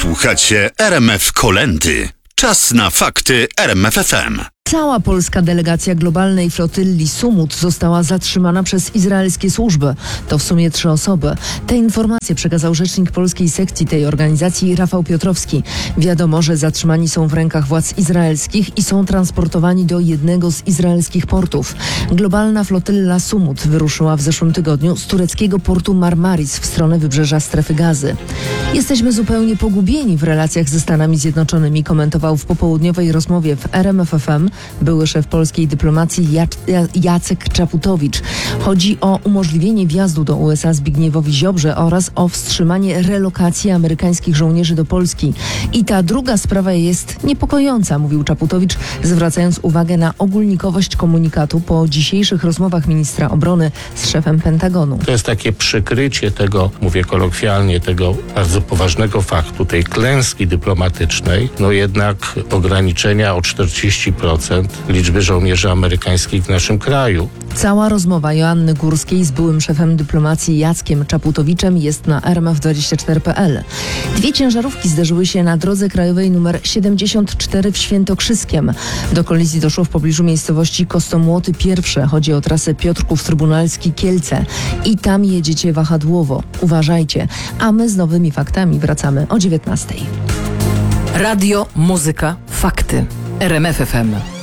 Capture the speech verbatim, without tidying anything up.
Słuchacie R M F Kolendy. Czas na fakty R M F F M. Cała polska delegacja globalnej flotylli Sumut została zatrzymana przez izraelskie służby. To w sumie trzy osoby. Te informacje przekazał rzecznik polskiej sekcji tej organizacji Rafał Piotrowski. Wiadomo, że zatrzymani są w rękach władz izraelskich i są transportowani do jednego z izraelskich portów. Globalna flotylla Sumut wyruszyła w zeszłym tygodniu z tureckiego portu Marmaris w stronę wybrzeża Strefy Gazy. Jesteśmy zupełnie pogubieni w relacjach ze Stanami Zjednoczonymi, komentował w popołudniowej rozmowie w R M F F M były szef polskiej dyplomacji Jacek Czaputowicz. Chodzi o umożliwienie wjazdu do U S A Zbigniewowi Ziobrze oraz o wstrzymanie relokacji amerykańskich żołnierzy do Polski. I ta druga sprawa jest niepokojąca, mówił Czaputowicz, zwracając uwagę na ogólnikowość komunikatu po dzisiejszych rozmowach ministra obrony z szefem Pentagonu. To jest takie przykrycie tego, mówię kolokwialnie, tego bardzo poważnego faktu, tej klęski dyplomatycznej, no jednak ograniczenia o czterdzieści procent liczby żołnierzy amerykańskich w naszym kraju. Cała rozmowa Joanny Górskiej z byłym szefem dyplomacji Jackiem Czaputowiczem jest na r m f dwadzieścia cztery kropka p l. Dwie ciężarówki zderzyły się na drodze krajowej nr siedemdziesiąt cztery w Świętokrzyskiem. Do kolizji doszło w pobliżu miejscowości Kostomłoty Pierwsze. Chodzi o trasę Piotrków Trybunalski Kielce. I tam jedziecie wahadłowo. Uważajcie. A my z nowymi faktami wracamy o dziewiętnastej. Radio, muzyka, fakty. R M F F M.